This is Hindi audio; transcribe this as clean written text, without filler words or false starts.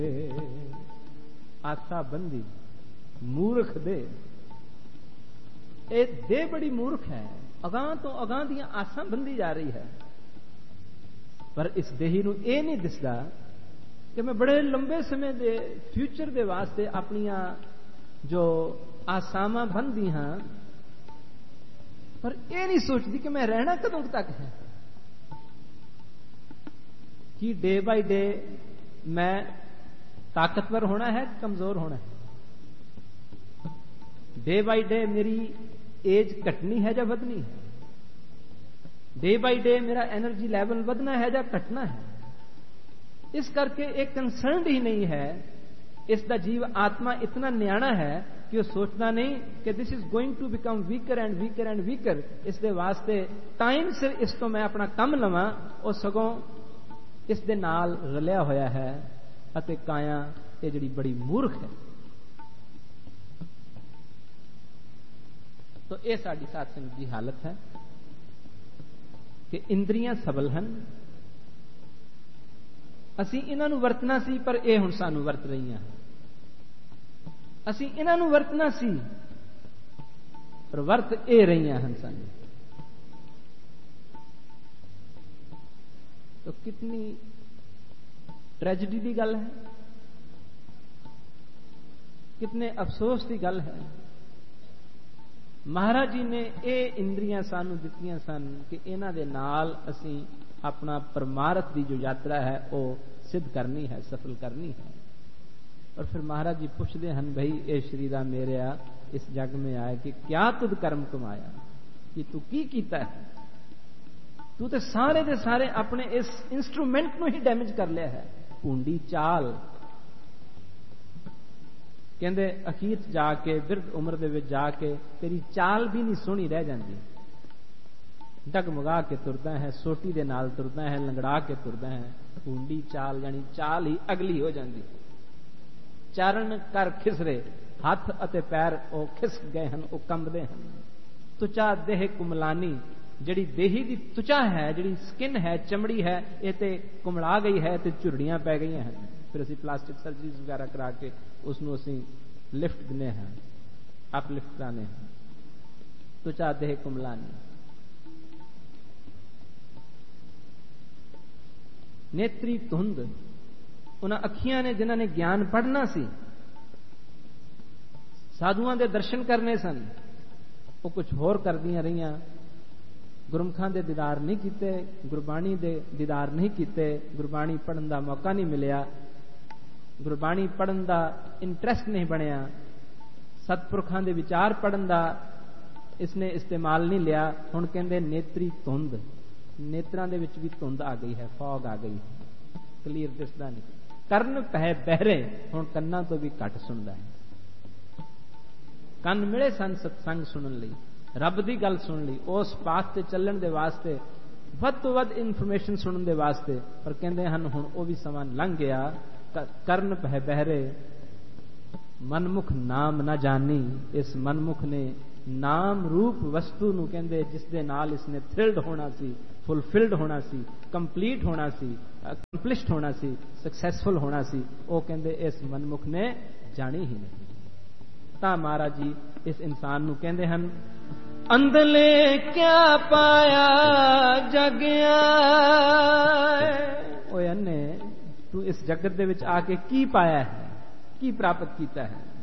आसा बंदी मूर्ख दे, ये दे बड़ी मूर्ख है, अगां तो अगां दियां आसां बंदी जा रही है। पर इस देही नूं ये नहीं दिसदा कि मैं बड़े लंबे समय दे फ्यूचर दे वास्ते अपनियां जो आसावां बंदी हां, पर ये नहीं सोचती कि मैं रहना कदों तक है। कि डे बाय डे मैं ताकतवर होना है, कमजोर होना है। डे बाय डे मेरी एज घटनी है या बढ़नी है। डे बाय डे मेरा एनर्जी लेवल बढ़ना है या घटना है। इस करके एक कंसर्न ही नहीं है। इसका जीव आत्मा इतना न्याणा है कि वो सोचना नहीं कि this is going to become weaker and weaker and weaker. इसके वास्ते टाइम से इस तो मैं अपना कम लवां, और सगों इस दे नाल रलिया होया है। अते काया ये जिहड़ी बड़ी मूर्ख है। तो यह साडी साध संगत की हालत है कि इंद्रियां सबल हैं, असी इन्हां नूं वरतना सी पर यह हुण सानूं वरत रहीआं। असी इन्हां नूं वरतना सी पर वरत ये रहीआं हन सानूं। तो कितनी ट्रेजिडी की गल है, कितने अफसोस की गल है। महाराज जी ने ये इंद्रियां सानू दित्तियां सन कि इन्हां दे नाल असी अपना परमार्थ की जो यात्रा है वो सिद्ध करनी है, सफल करनी है। और फिर महाराज जी पूछते हैं, भाई ये शरीरा मेरेया इस जग में आए कि क्या तुद कर्म कमाया, कि तू की कीता है। तू तो सारे दे सारे अपने इस इंस्ट्रूमेंट नूं ही डैमेज कर लिया है। भूंडी चाल कहते अखीर जाके बिरध उम्र दे विच जाके तेरी चाल भी नहीं सोहनी रह जाती। डगमगा के तुरदा है, सोटी दे नाल तुरदा है, लंगड़ा के तुरदा है। भूंडी चाल यानी चाल ही अगली हो जाती। चरण कर खिसरे, हाथ अते पैर वो खिसक गए हैं, वो कंबदे हैं। तुचा देह कुमलानी, जिहड़ी देही की तुचा है, जिहड़ी स्किन है, चमड़ी है, ये ते कुमला गई है, ते झुरड़ियां पै गई हैं। फिर असी प्लास्टिक सर्जरीज वगैरह करा के उसनों असी लिफ्ट दिने हैं, अपलिफ्ट कराने हैं। तुचा देह कुमलानी। नेत्री धुंध, उन्हां अखियां ने जिन्हां ने ज्ञान पढ़ना सी, साधुआं दे दर्शन करने सन, वो कुछ होर करदियां रहियां। गुरमुखां दे दीदार नहीं कीते, गुरबाणी दे दीदार नहीं कीते, गुरबाणी पढ़न दा मौका नहीं मिलिया, गुरबाणी पढ़न दा इंटरस्ट नहीं बनिया, सतपुरखां दे विचार पढ़न दा इसने इस्तेमाल नहीं लिया। हुण कहंदे नेत्री धुंध, नेत्रां दे विच भी धुंध आ गई है, फॉग आ गई है, क्लीयर दिसदा नहीं। करन पै बहरे, हुण कन्नां तो भी घट सुनदा है। ਕੰਨ ਮਿਲੇ ਸਨ सत्संग सुनन लई, रब की गल सुन ली, उस पाथ से चलण दे वास्ते वध तो वध इन्फॉर्मेशन सुनने दे वास्ते। पर कहते हैं हुण वो भी समा लंघ गया। करन पै बहरे, मनमुख नाम ना जानी। इस मनमुख ने नाम रूप वस्तु नूं कहंदे जिस दे नाल इसने थ्रिल्ड होना सी, फुलफिल्ड होना सी, कंप्लीट होना सी, अकम्पलिश्ड होना सी, सक्सैसफुल होना सी, वो कहंदे इस मनमुख ने जानी ही नहीं। ता महाराज जी इस इंसान नूं कहंदे हन, अंधले क्या पाया जगिया। ओए अन्ने, तू इस जगत दे विच आके की पाया है, की प्राप्त कीता है।